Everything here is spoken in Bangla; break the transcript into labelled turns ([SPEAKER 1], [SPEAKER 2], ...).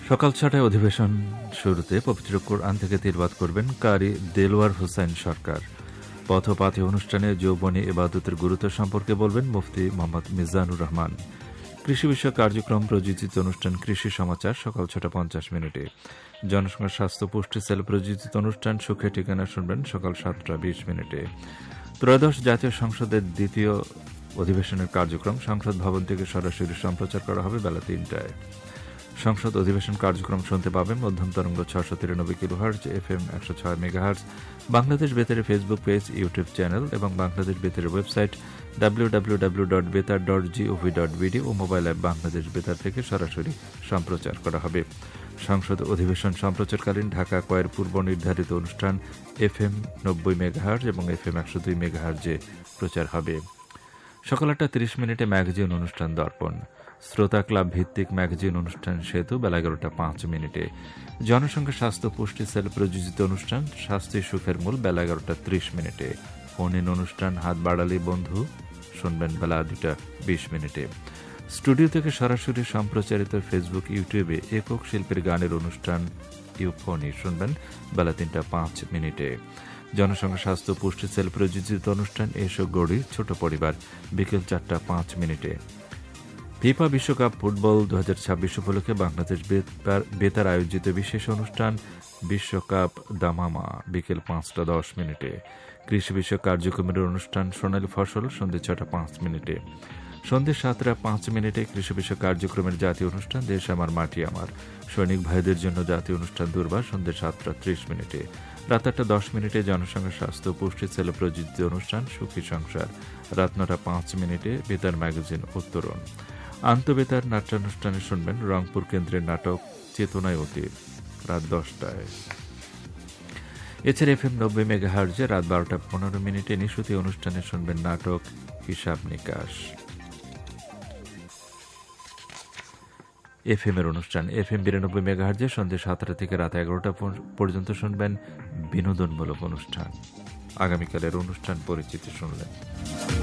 [SPEAKER 1] সকাল ৬টায় অধিবেশন শুরুতে পবিত্র কোরআন থেকে তিলাওয়াত করবেন কারি দেলওয়ার হোসেন সরকার। পথপাথী অনুষ্ঠানে যৌবনী ইবাদতের গুরুত্ব সম্পর্কে বলবেন মুফতি মোহাম্মদ মিজানুর রহমান। কৃষি বিষয়ক কার্যক্রম প্রযোজিত অনুষ্ঠান কৃষি সমাচার সকাল ৬:৫০। জনসংখ্যা স্বাস্থ্য পুষ্টি সেল প্রযোজিত অনুষ্ঠান সুখে ঠিকানা শুনবেন সকাল ৭:২০। ত্রয়োদশ জাতীয় সংসদের দ্বিতীয় অধিবেশনের কার্যক্রম সংসদ ভবন থেকে সরাসরি সম্প্রচার করা হবে বেলা ৩টায়। সংসদ অধিবেশন কার্যক্রম শুনতে পাবেন মধ্যম তরঙ্গ ৬৯৩ kilohertz, FM ১০৬ megahertz, Bangladesh বেতারের Facebook page, YouTube channel এবং বাংলাদেশ বেতারের ওয়েবসাইট www.betar.gov.bd ও মোবাইল অ্যাপ বাংলাদেশ বেতার থেকে সরাসরি সম্প্রচার করা হবে। সংসদ অধিবেশন সম্প্রচারকালীন ঢাকা কয়ের পূর্ব নির্ধারিত অনুষ্ঠান FM ৯০ মেগাহার্জ এবং FM ১০২ মেগাহার্জে প্রচার হবে। সকাল ৮:৩০ ম্যাগাজিন অনুষ্ঠান দর্পণ, শ্রোতা ক্লাব ভিত্তিক ম্যাগাজিন অনুষ্ঠান সেতু বেলা ১১:০৫। জনসংখ্যা স্বাস্থ্য পুষ্টি সেল প্রযোজিত অনুষ্ঠান স্বাস্থ্য সুখের মূল বেলা ১১:৩০। ফোন ইন অনুষ্ঠান হাত বাড়ালি বন্ধু শুনবেন বেলা ২:২০। স্টুডিও থেকে সরাসরি সম্প্রচারিত ফেসবুক ইউটিউবে একক শিল্পীর গানের অনুষ্ঠান ইউফোনি শুনবেন বেলা ৩:০৫। জনসংখ্যা স্বাস্থ্য পুষ্টি সেল প্রযোজিত অনুষ্ঠান এসো গড়ি ছোট পরিবার বিকেল ৪:০৫। ফিফা বিশ্বকাপ ফুটবল ২০২৬ উপলক্ষে বাংলাদেশ বেতার আয়োজিত বিশেষ অনুষ্ঠান বিশ্বকাপ দামামা বিকেল ৫:১০। কৃষি বিষয়ক কার্যক্রমের অনুষ্ঠান সোনালী ফসল সন্ধ্যে ৬:০৫। সন্ধ্যে ৭:০৫ কৃষি বিষয়ক কার্যক্রমের জাতীয় অনুষ্ঠান দেশ আমার মাটি আমার, সৈনিক ভাইদের জন্য জাতীয় অনুষ্ঠান দুর্বার সন্ধ্যে ৭:৩০। রাত ৮:১০ জনসংখ্যা স্বাস্থ্য পুষ্টি সেল প্রযোজিত অনুষ্ঠান সুখী সংসার রাত ৯:০৫ বেতার ম্যাগাজিন উত্তরণ। আন্তঃবেতার নাট্যানুষ্ঠানে শুনবেন রংপুর কেন্দ্রের নাটক চেতনায় অতীত রাত ১০টায়। এছাড়া FM ৯০ মেগাহার্জে রাত ১২:১৫ নিশুতি অনুষ্ঠানে শুনবেন নাটক হিসাব নিকাশ। FM এর অনুষ্ঠান FM ৯২ মেগাহার্জে সন্ধ্যে ৭টা থেকে রাত ১১টা পর্যন্ত শুনবেন বিনোদনমূলক অনুষ্ঠান। আগামীকালের অনুষ্ঠান পরিচিতি শুনলেন।